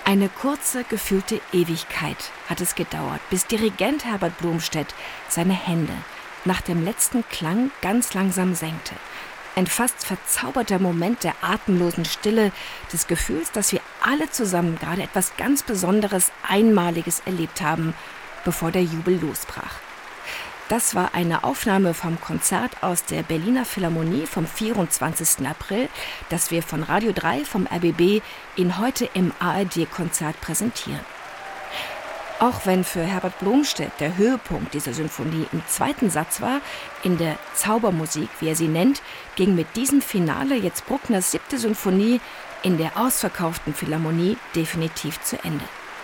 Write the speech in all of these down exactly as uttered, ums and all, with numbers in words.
Eine kurze, gefühlte Ewigkeit hat es gedauert, bis Dirigent Herbert Blomstedt seine Hände nach dem letzten Klang ganz langsam senkte. Ein fast verzauberter Moment der atemlosen Stille, des Gefühls, dass wir alle zusammen gerade etwas ganz Besonderes, Einmaliges erlebt haben, bevor der Jubel losbrach. Das war eine Aufnahme vom Konzert aus der Berliner Philharmonie vom vierundzwanzigsten April, das wir von Radio drei vom R B B Ihnen heute im A R D-Konzert präsentieren. Auch wenn für Herbert Blomstedt der Höhepunkt dieser Symphonie im zweiten Satz war, in der Zaubermusik, wie er sie nennt, ging mit diesem Finale jetzt Bruckners siebte Symphonie in der ausverkauften Philharmonie definitiv zu Ende.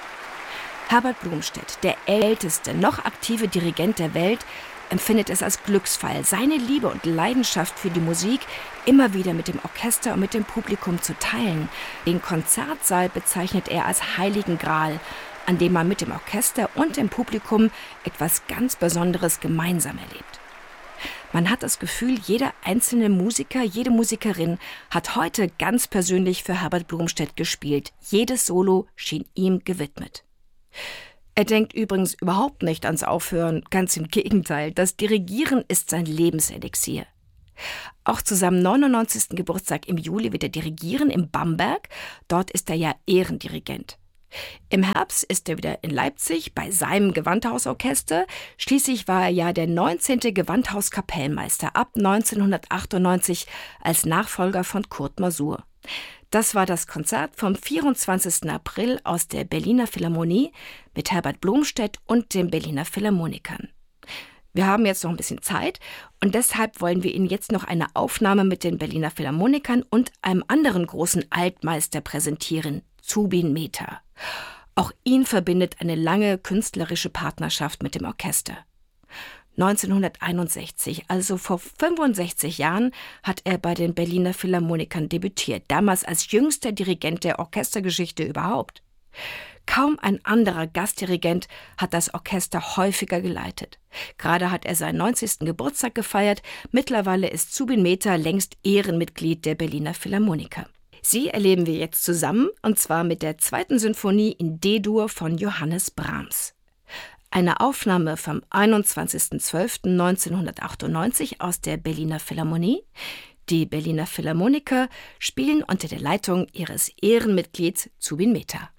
Herbert Blomstedt, der älteste, noch aktive Dirigent der Welt, empfindet es als Glücksfall, seine Liebe und Leidenschaft für die Musik immer wieder mit dem Orchester und mit dem Publikum zu teilen. Den Konzertsaal bezeichnet er als Heiligen Gral, an dem man mit dem Orchester und dem Publikum etwas ganz Besonderes gemeinsam erlebt. Man hat das Gefühl, jeder einzelne Musiker, jede Musikerin hat heute ganz persönlich für Herbert Blomstedt gespielt. Jedes Solo schien ihm gewidmet. Er denkt übrigens überhaupt nicht ans Aufhören, ganz im Gegenteil. Das Dirigieren ist sein Lebenselixier. Auch zu seinem neunundneunzigsten Geburtstag im Juli wird er dirigieren in Bamberg. Dort ist er ja Ehrendirigent. Im Herbst ist er wieder in Leipzig bei seinem Gewandhausorchester. Schließlich war er ja der neunzehnte Gewandhauskapellmeister ab neunzehnhundertachtundneunzig als Nachfolger von Kurt Masur. Das war das Konzert vom vierundzwanzigsten April aus der Berliner Philharmonie mit Herbert Blomstedt und den Berliner Philharmonikern. Wir haben jetzt noch ein bisschen Zeit und deshalb wollen wir Ihnen jetzt noch eine Aufnahme mit den Berliner Philharmonikern und einem anderen großen Altmeister präsentieren, Zubin Mehta. Auch ihn verbindet eine lange künstlerische Partnerschaft mit dem Orchester. neunzehnhunderteinundsechzig, also vor fünfundsechzig Jahren, hat er bei den Berliner Philharmonikern debütiert, damals als jüngster Dirigent der Orchestergeschichte überhaupt. Kaum ein anderer Gastdirigent hat das Orchester häufiger geleitet. Gerade hat er seinen neunzigsten Geburtstag gefeiert, mittlerweile ist Zubin Mehta längst Ehrenmitglied der Berliner Philharmoniker. Sie erleben wir jetzt zusammen, und zwar mit der zweiten Sinfonie in D-Dur von Johannes Brahms. Eine Aufnahme vom einundzwanzigsten zwölften neunzehnhundertachtundneunzig aus der Berliner Philharmonie. Die Berliner Philharmoniker spielen unter der Leitung ihres Ehrenmitglieds Zubin Mehta.